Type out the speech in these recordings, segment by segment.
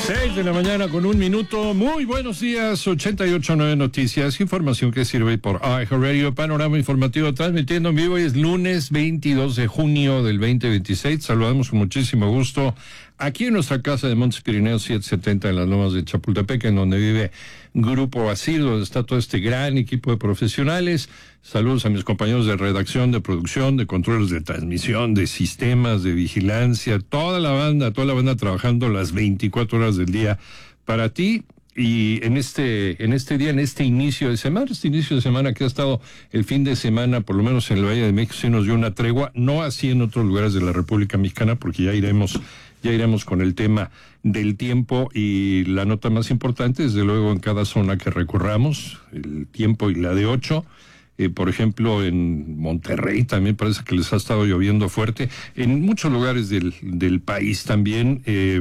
6 de la mañana con 1 minuto. Muy buenos días, 88.9 Noticias, información que sirve por iHeartRadio, panorama informativo transmitiendo en vivo. Hoy es lunes 22 de junio del 2026. Saludamos con muchísimo gusto aquí en nuestra casa de Montes Pirineos 770 en las Lomas de Chapultepec, en donde vive Grupo Asir, donde está todo este gran equipo de profesionales. Saludos a mis compañeros de redacción, de producción, de controles de transmisión, de sistemas, de vigilancia, toda la banda trabajando las 24 horas del día para ti. Y en este día, en este inicio de semana que ha estado el fin de semana, por lo menos en el Valle de México, sí nos dio una tregua, no así en otros lugares de la República Mexicana, porque ya iremos con el tema del tiempo. Y la nota más importante, desde luego, en cada zona que recorramos, el tiempo y la de 8. Por ejemplo, en Monterrey también parece que les ha estado lloviendo fuerte. En muchos lugares del país también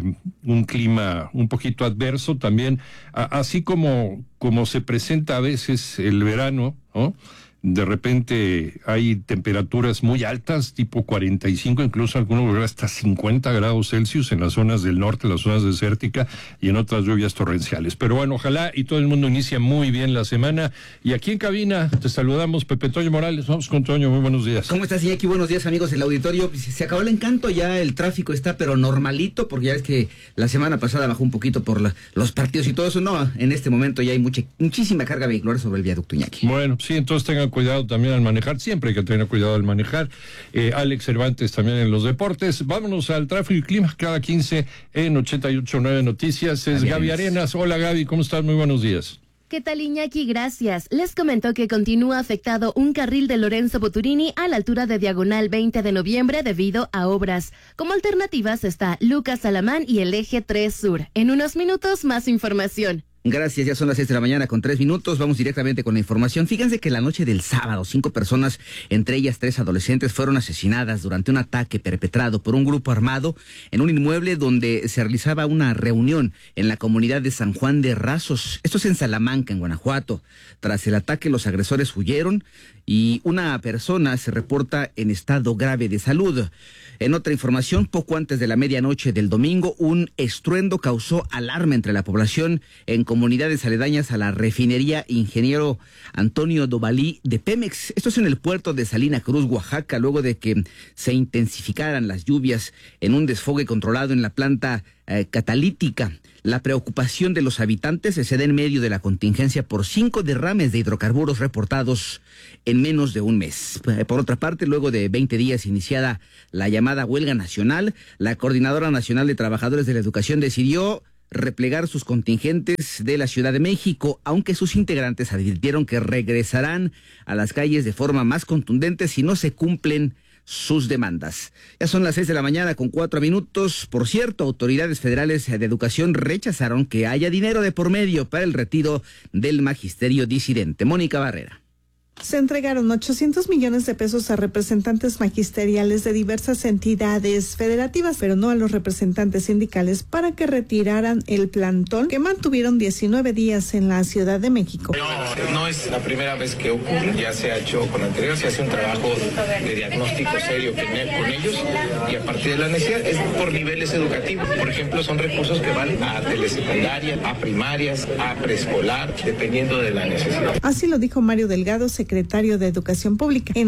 un clima un poquito adverso también, así como se presenta a veces el verano, ¿no? De repente hay temperaturas muy altas, tipo 45, incluso en algunos lugares hasta 50 grados Celsius en las zonas del norte, las zonas desérticas, y en otras lluvias torrenciales. Pero bueno, ojalá y todo el mundo inicie muy bien la semana. Y aquí en cabina te saludamos, Pepe Toño Morales. Vamos con Toño, muy buenos días. ¿Cómo estás, Iñaki? Buenos días, amigos del auditorio. Se acabó el encanto, ya el tráfico está pero normalito, porque ya es que la semana pasada bajó un poquito por los partidos y todo eso. No, en este momento ya hay muchísima carga vehicular sobre el viaducto, Iñaki. Bueno, sí, entonces tengan cuidado también al manejar, siempre hay que tener cuidado al manejar. Alex Cervantes también en los deportes. Vámonos al tráfico y clima cada 15 en 88.9 Noticias. Es Gaby Arenas. Hola Gaby, ¿cómo estás? Muy buenos días. ¿Qué tal, Iñaki? Gracias. Les comentó que continúa afectado un carril de Lorenzo Boturini a la altura de Diagonal 20 de noviembre debido a obras. Como alternativas está Lucas Alamán y el Eje 3 Sur. En unos minutos, más información. Gracias, ya son las 6 de la mañana con 3 minutos, vamos directamente con la información. Fíjense que la noche del sábado, 5 personas, entre ellas 3 adolescentes, fueron asesinadas durante un ataque perpetrado por un grupo armado en un inmueble donde se realizaba una reunión en la comunidad de San Juan de Rasos. Esto es en Salamanca, en Guanajuato. Tras el ataque, los agresores huyeron y una persona se reporta en estado grave de salud. En otra información, poco antes de la medianoche del domingo, un estruendo causó alarma entre la población en comunidades aledañas a la refinería Ingeniero Antonio Dovalí de Pemex. Esto es en el puerto de Salina Cruz, Oaxaca, luego de que se intensificaran las lluvias en un desfogue controlado en la planta catalítica. La preocupación de los habitantes se da en medio de la contingencia por 5 derrames de hidrocarburos reportados en menos de un mes. Por otra parte, luego de 20 días iniciada la llamada huelga nacional, la Coordinadora Nacional de Trabajadores de la Educación decidió replegar sus contingentes de la Ciudad de México, aunque sus integrantes advirtieron que regresarán a las calles de forma más contundente si no se cumplen sus demandas. Ya son las 6 de la mañana con 4 minutos. Por cierto, autoridades federales de educación rechazaron que haya dinero de por medio para el retiro del magisterio disidente. Mónica Barrera. Se entregaron 800 millones de pesos a representantes magisteriales de diversas entidades federativas, pero no a los representantes sindicales para que retiraran el plantón que mantuvieron 19 días en la Ciudad de México. No es la primera vez que ocurre, ya se ha hecho con anterioridad, se hace un trabajo de diagnóstico serio con ellos y a partir de la necesidad es por niveles educativos. Por ejemplo, son recursos que van a telesecundaria, a primarias, a preescolar, dependiendo de la necesidad. Así lo dijo Mario Delgado, secretario de Educación Pública. En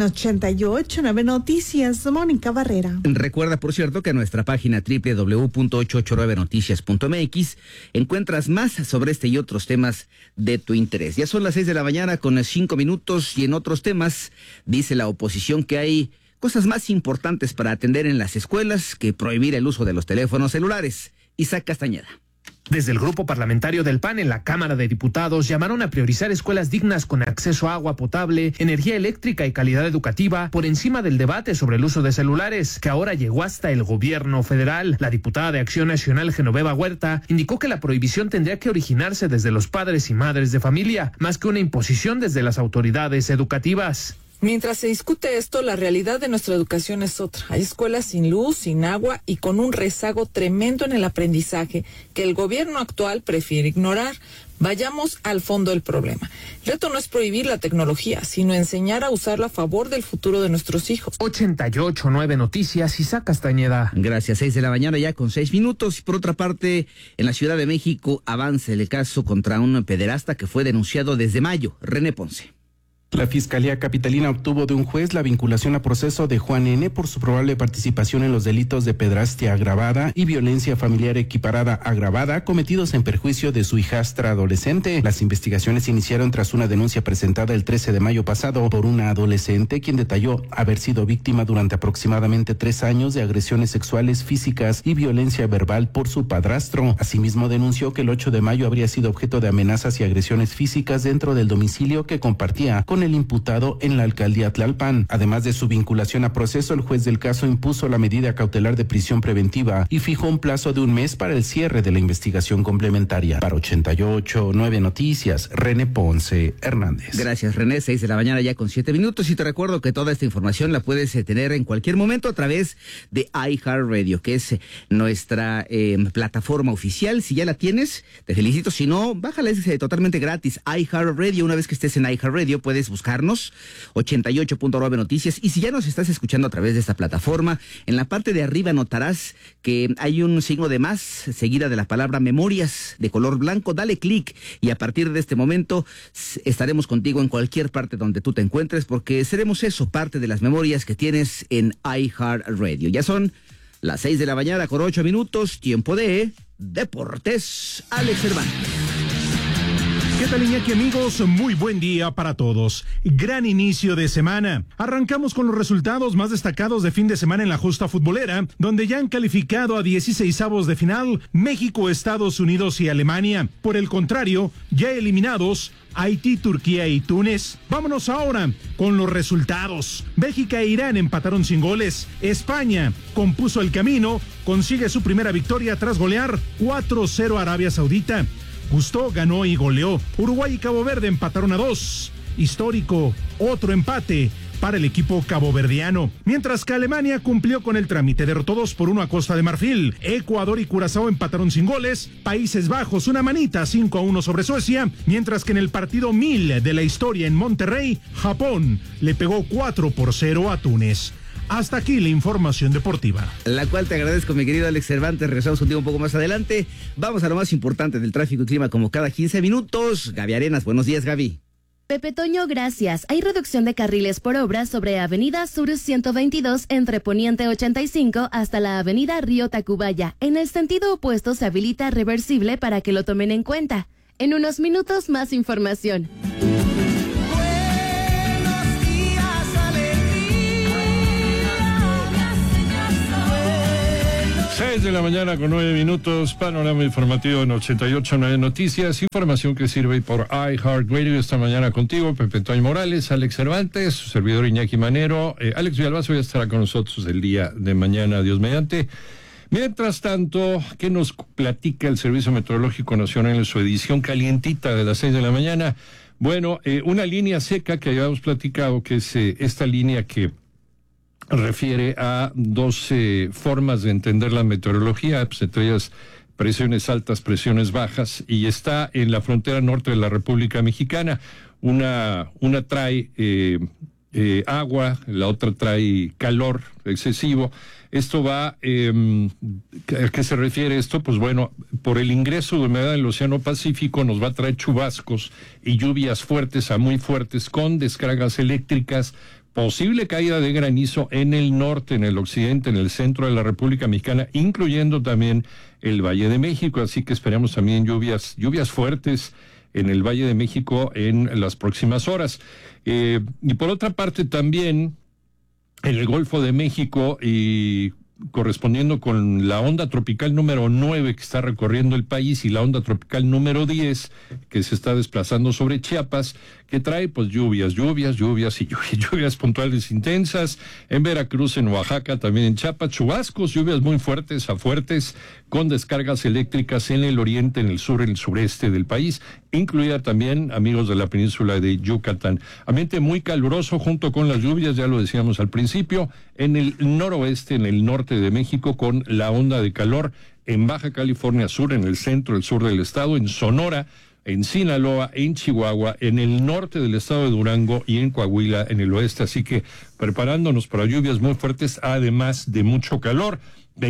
88.9 Noticias, Mónica Barrera. Recuerda, por cierto, que en nuestra página www.889noticias.mx encuentras más sobre este y otros temas de tu interés. Ya son las 6 de la mañana con 5 minutos y en otros temas dice la oposición que hay cosas más importantes para atender en las escuelas que prohibir el uso de los teléfonos celulares. Isaac Castañeda. Desde el grupo parlamentario del PAN en la Cámara de Diputados llamaron a priorizar escuelas dignas con acceso a agua potable, energía eléctrica y calidad educativa por encima del debate sobre el uso de celulares, que ahora llegó hasta el gobierno federal. La diputada de Acción Nacional, Genoveva Huerta, indicó que la prohibición tendría que originarse desde los padres y madres de familia, más que una imposición desde las autoridades educativas. Mientras se discute esto, la realidad de nuestra educación es otra. Hay escuelas sin luz, sin agua y con un rezago tremendo en el aprendizaje que el gobierno actual prefiere ignorar. Vayamos al fondo del problema. El reto no es prohibir la tecnología, sino enseñar a usarla a favor del futuro de nuestros hijos. 88.9 Noticias, Isaac Castañeda. Gracias, 6 de la mañana ya con 6 minutos. Por otra parte, en la Ciudad de México avanza el caso contra un pederasta que fue denunciado desde mayo. René Ponce. La Fiscalía Capitalina obtuvo de un juez la vinculación a proceso de Juan N. por su probable participación en los delitos de pederastia agravada y violencia familiar equiparada agravada cometidos en perjuicio de su hijastra adolescente. Las investigaciones iniciaron tras una denuncia presentada el 13 de mayo pasado por una adolescente quien detalló haber sido víctima durante aproximadamente 3 años de agresiones sexuales, físicas y violencia verbal por su padrastro. Asimismo, denunció que el 8 de mayo habría sido objeto de amenazas y agresiones físicas dentro del domicilio que compartía con el imputado en la alcaldía Tlalpan. Además de su vinculación a proceso, el juez del caso impuso la medida cautelar de prisión preventiva y fijó un plazo de 1 mes para el cierre de la investigación complementaria. Para 88.9 Noticias, René Ponce Hernández. Gracias, René. 6 de la mañana ya con 7 minutos. Y te recuerdo que toda esta información la puedes tener en cualquier momento a través de iHeartRadio, que es nuestra plataforma oficial. Si ya la tienes, te felicito. Si no, bájala, es totalmente gratis. iHeartRadio. Una vez que estés en iHeartRadio, puedes buscarnos 88.9 Noticias. Y si ya nos estás escuchando a través de esta plataforma, en la parte de arriba notarás que hay un signo de más seguida de la palabra memorias de color blanco. Dale clic y a partir de este momento estaremos contigo en cualquier parte donde tú te encuentres, porque seremos eso, parte de las memorias que tienes en iHeartRadio. Ya son las 6 de la mañana con 8 minutos, tiempo de Deportes. Alex Cervantes. ¿Qué tal, Iñaki, amigos? Muy buen día para todos. Gran inicio de semana. Arrancamos con los resultados más destacados de fin de semana en la justa futbolera, donde ya han calificado a 16avos de final México, Estados Unidos y Alemania. Por el contrario, ya eliminados Haití, Turquía y Túnez. Vámonos ahora con los resultados. Bélgica e Irán empataron sin goles. España compuso el camino, consigue su primera victoria tras golear 4-0 a Arabia Saudita. Gustó, ganó y goleó. Uruguay y Cabo Verde empataron a 2. Histórico, otro empate para el equipo caboverdiano. Mientras que Alemania cumplió con el trámite, derrotó 2-1 a Costa de Marfil. Ecuador y Curazao empataron sin goles. Países Bajos, una manita, 5-1 sobre Suecia. Mientras que en el partido 1000 de la historia en Monterrey, Japón le pegó 4-0 a Túnez. Hasta aquí la información deportiva. La cual te agradezco, mi querido Alex Cervantes. Regresamos contigo un poco más adelante. Vamos a lo más importante del tráfico y clima como cada 15 minutos. Gaby Arenas, buenos días, Gaby. Pepe Toño, gracias. Hay reducción de carriles por obras sobre Avenida Sur 122 entre Poniente 85 hasta la Avenida Río Tacubaya. En el sentido opuesto se habilita reversible para que lo tomen en cuenta. En unos minutos más información. 6 de la mañana con 9 minutos, panorama informativo en 88.9 Noticias, información que sirve por iHeartRadio. Esta mañana contigo, Pepe Toño Morales, Alex Cervantes, su servidor Iñaki Manero. Alex Villalbazo ya estará con nosotros el día de mañana, Dios mediante. Mientras tanto, ¿qué nos platica el Servicio Meteorológico Nacional en su edición calientita de las 6 de la mañana? Bueno, una línea seca que habíamos platicado, que es esta línea que refiere a 12 formas de entender la meteorología, pues entre ellas presiones altas, presiones bajas, y está en la frontera norte de la República Mexicana. Una trae agua, la otra trae calor excesivo. Esto va, ¿a qué se refiere esto? Pues bueno, por el ingreso de humedad del Océano Pacífico nos va a traer chubascos y lluvias fuertes a muy fuertes con descargas eléctricas, posible caída de granizo en el norte, en el occidente, en el centro de la República Mexicana, incluyendo también el Valle de México. Así que esperamos también lluvias fuertes en el Valle de México en las próximas horas. Y por otra parte también en el Golfo de México, y correspondiendo con la onda tropical número 9 que está recorriendo el país y la onda tropical número 10 que se está desplazando sobre Chiapas, que trae pues lluvias puntuales intensas en Veracruz, en Oaxaca, también en Chiapas, chubascos, lluvias muy fuertes a fuertes, con descargas eléctricas en el oriente, en el sur, en el sureste del país, incluida también, amigos de la península de Yucatán. Ambiente muy caluroso junto con las lluvias, ya lo decíamos al principio, en el noroeste, en el norte de México, con la onda de calor en Baja California Sur, en el centro, el sur del estado, en Sonora, en Sinaloa, en Chihuahua, en el norte del estado de Durango y en Coahuila, en el oeste. Así que preparándonos para lluvias muy fuertes, además de mucho calor.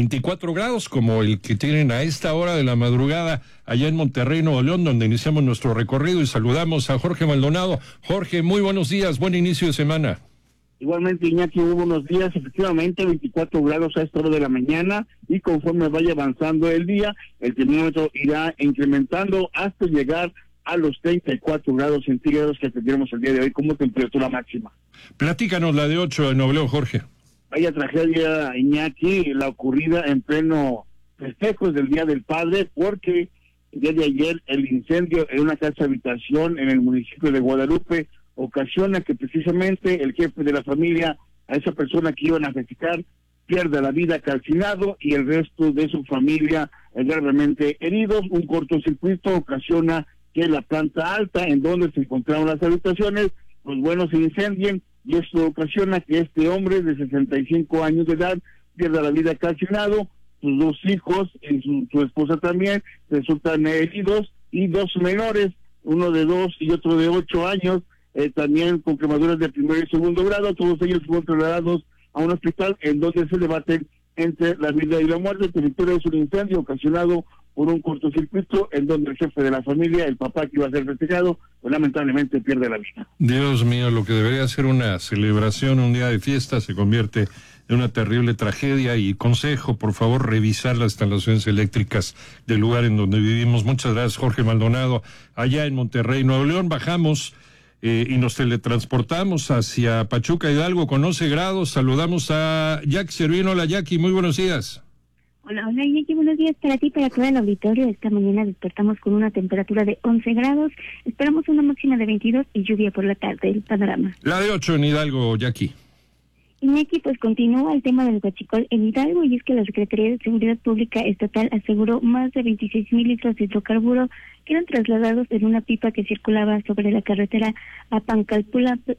24 grados como el que tienen a esta hora de la madrugada allá en Monterrey, Nuevo León, donde iniciamos nuestro recorrido, y saludamos a Jorge Maldonado. Jorge, muy buenos días, buen inicio de semana. Igualmente, Iñaki, muy buenos días. Efectivamente, 24 grados a esta hora de la mañana, y conforme vaya avanzando el día, el termómetro irá incrementando hasta llegar a los 34 grados centígrados que tendremos el día de hoy como temperatura máxima. Platícanos la de 8 de Nuevo León, Jorge. Vaya tragedia, Iñaki, la ocurrida en pleno festejos del Día del Padre, porque el día de ayer el incendio en una casa habitación en el municipio de Guadalupe ocasiona que precisamente el jefe de la familia, a esa persona que iban a festejar, pierda la vida calcinado y el resto de su familia gravemente heridos. Un cortocircuito ocasiona que la planta alta en donde se encontraban las habitaciones, pues bueno, se incendien, y esto ocasiona que este hombre de 65 años de edad pierda la vida calcinado. Sus dos hijos y su esposa también resultan heridos, y dos menores, uno de 2 y otro de 8 años, también con quemaduras de primer y segundo grado. Todos ellos fueron trasladados a un hospital en donde se debaten entre la vida y la muerte. El territorio es un incendio ocasionado por un cortocircuito en donde el jefe de la familia, el papá que iba a ser festejado, pues lamentablemente pierde la vida. Dios mío, lo que debería ser una celebración, un día de fiesta, se convierte en una terrible tragedia. Y consejo, por favor, revisar las instalaciones eléctricas del lugar en donde vivimos. Muchas gracias, Jorge Maldonado. Allá en Monterrey, Nuevo León, bajamos y nos teletransportamos hacia Pachuca, Hidalgo, con 11 grados. Saludamos a Jackie Servino. Hola, Jackie, muy buenos días. Hola, Iñaki, buenos días para ti, para todo el auditorio. Esta mañana despertamos con una temperatura de 11 grados, esperamos una máxima de 22 y lluvia por la tarde. El panorama. La de 8 en Hidalgo, Jackie. Iñaki, pues continúa el tema del huachicol en Hidalgo, y es que la Secretaría de Seguridad Pública Estatal aseguró más de 26,000 litros de hidrocarburo que eran trasladados en una pipa que circulaba sobre la carretera Apancalpulalpan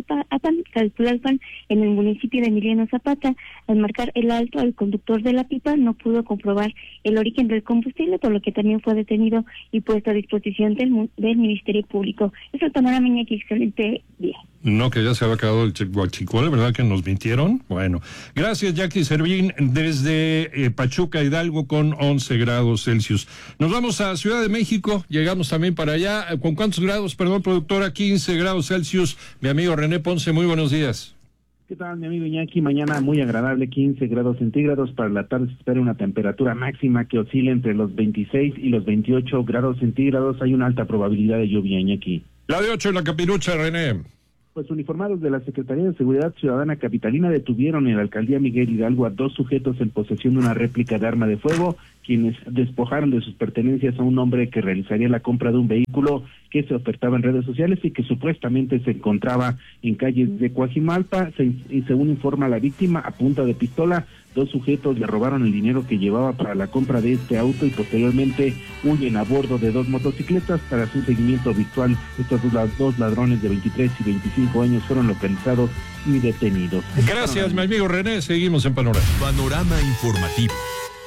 en el municipio de Emiliano Zapata. Al marcar el alto, el conductor de la pipa no pudo comprobar el origen del combustible, por lo que también fue detenido y puesto a disposición del Ministerio Público. Es el panorama, Iñaki, excelente día. No, que ya se había acabado el huachicol, ¿verdad que nos mintieron? Bueno, gracias, Jackie Servín, desde Pachuca, Hidalgo, con 11 grados Celsius. Nos vamos a Ciudad de México, llegamos también para allá. ¿Con cuántos grados, perdón, productora? 15 grados Celsius. Mi amigo René Ponce, muy buenos días. ¿Qué tal, mi amigo Iñaki? Mañana muy agradable, 15 grados centígrados. Para la tarde se espera una temperatura máxima que oscila entre los 26 y los 28 grados centígrados. Hay una alta probabilidad de lluvia, Iñaki. La de 8 en la Capirucha, René. Pues uniformados de la Secretaría de Seguridad Ciudadana Capitalina detuvieron en la alcaldía Miguel Hidalgo a 2 sujetos en posesión de una réplica de arma de fuego, quienes despojaron de sus pertenencias a un hombre que realizaría la compra de un vehículo que se ofertaba en redes sociales y que supuestamente se encontraba en calles de Coajimalpa. Y según informa la víctima, a punta de pistola, 2 sujetos le robaron el dinero que llevaba para la compra de este auto y posteriormente huyen a bordo de 2 motocicletas. Para su seguimiento virtual, estos 2 ladrones de 23 y 25 años fueron localizados y detenidos. Gracias, mi amigo René. Seguimos en Panorama. Panorama informativo.